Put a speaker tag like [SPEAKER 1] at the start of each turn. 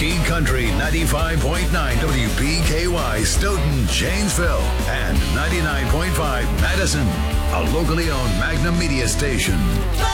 [SPEAKER 1] Speed Country 95.9 WPKY Stoughton, Janesville, and 99.5 Madison, a locally owned Magnum Media station.